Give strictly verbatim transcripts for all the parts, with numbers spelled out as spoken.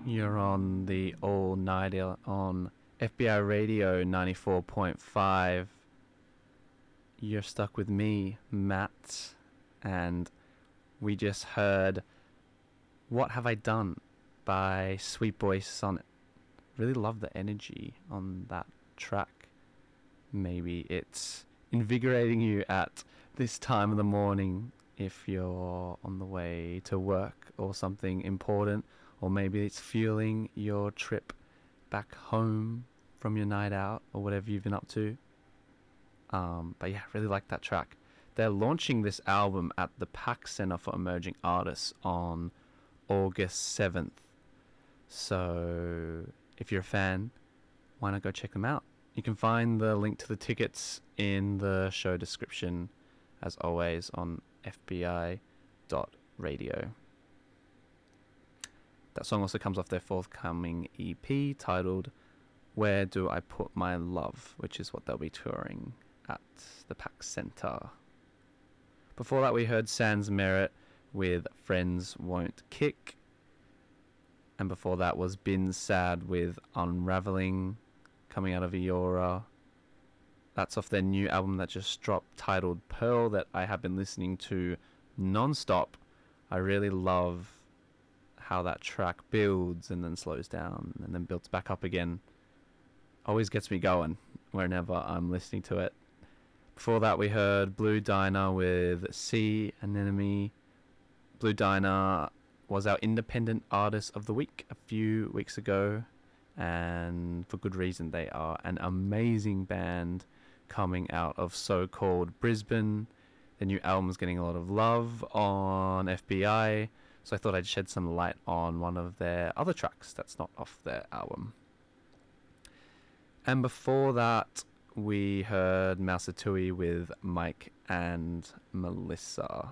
You're on the all-nighter on F B I Radio ninety-four point five. You're stuck with me, Matt, and we just heard What Have I Done by Sweet Boy Sonnet. Really love the energy on that track. Maybe it's invigorating you at this time of the morning if you're on the way to work or something important, or maybe it's fueling your trip back home from your night out or whatever you've been up to. Um, but yeah, really like that track. They're launching this album at the PAC Center for Emerging Artists on August seventh. So if you're a fan, why not go check them out? You can find the link to the tickets in the show description, as always, on f b i dot radio. That song also comes off their forthcoming E P titled Where Do I Put My Love, which is what they'll be touring at the PAC Center. Before that, we heard Sans Merit with Friends Won't Kick. And before that was Bin Sad with Unraveling, coming out of Eora. That's off their new album that just dropped titled Pearl, that I have been listening to non-stop. I really love how that track builds and then slows down and then builds back up again. Always gets me going whenever I'm listening to it. Before that, we heard Blue Diner with Sea Anemone. Blue Diner was our Independent Artist of the Week a few weeks ago, and for good reason. They are an amazing band coming out of so-called Brisbane. The new album is getting a lot of love on F B I, so I thought I'd shed some light on one of their other tracks that's not off their album. And before that, we heard Mausatui with Mike and Melissa.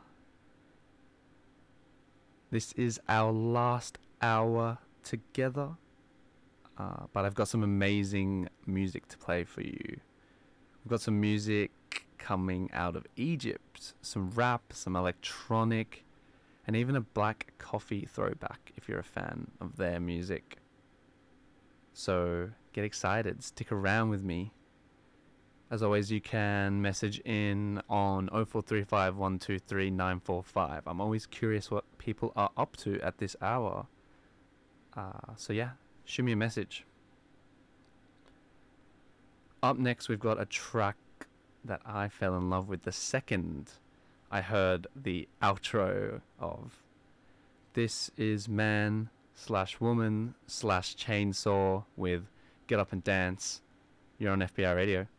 This is our last hour together, uh, but I've got some amazing music to play for you. We've got some music coming out of Egypt, some rap, some electronic, and even a Black Coffee throwback if you're a fan of their music. So get excited, stick around with me. As always, you can message in on oh four three five, one two three, nine four five. I'm always curious what people are up to at this hour. Uh, so yeah, shoot me a message. Up next, we've got a track that I fell in love with the second I heard the outro of. This is Man slash Woman slash Chainsaw with Get Up and Dance. You're on F B I Radio.